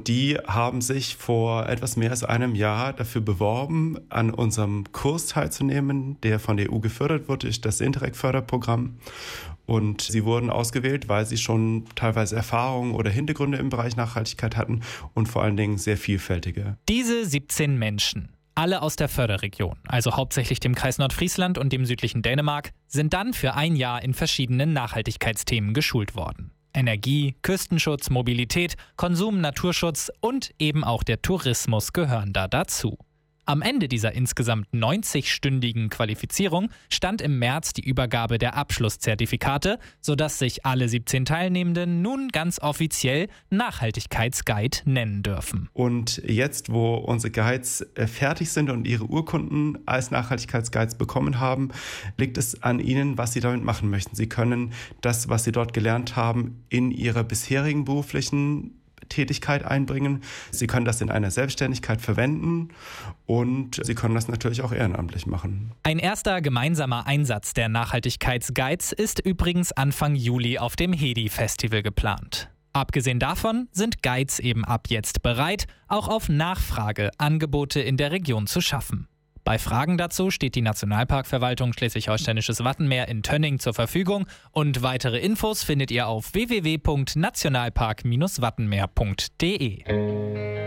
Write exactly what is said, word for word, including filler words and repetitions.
Und die haben sich vor etwas mehr als einem Jahr dafür beworben, an unserem Kurs teilzunehmen, der von der E U gefördert wird durch das Interreg-Förderprogramm. Und sie wurden ausgewählt, weil sie schon teilweise Erfahrungen oder Hintergründe im Bereich Nachhaltigkeit hatten und vor allen Dingen sehr vielfältige. Diese siebzehn Menschen, alle aus der Förderregion, also hauptsächlich dem Kreis Nordfriesland und dem südlichen Dänemark, sind dann für ein Jahr in verschiedenen Nachhaltigkeitsthemen geschult worden. Energie, Küstenschutz, Mobilität, Konsum, Naturschutz und eben auch der Tourismus gehören da dazu. Am Ende dieser insgesamt neunzig-stündigen Qualifizierung stand im März die Übergabe der Abschlusszertifikate, sodass sich alle siebzehn Teilnehmenden nun ganz offiziell Nachhaltigkeitsguide nennen dürfen. Und jetzt, wo unsere Guides fertig sind und ihre Urkunden als Nachhaltigkeitsguides bekommen haben, liegt es an ihnen, was sie damit machen möchten. Sie können das, was sie dort gelernt haben, in ihrer bisherigen beruflichen Tätigkeit einbringen. Sie können das in einer Selbstständigkeit verwenden und Sie können das natürlich auch ehrenamtlich machen. Ein erster gemeinsamer Einsatz der Nachhaltigkeitsguides ist übrigens Anfang Juli auf dem Hedi-Festival geplant. Abgesehen davon sind Guides eben ab jetzt bereit, auch auf Nachfrage Angebote in der Region zu schaffen. Bei Fragen dazu steht die Nationalparkverwaltung Schleswig-Holsteinisches Wattenmeer in Tönning zur Verfügung und weitere Infos findet ihr auf w w w punkt nationalpark Bindestrich wattenmeer punkt d e.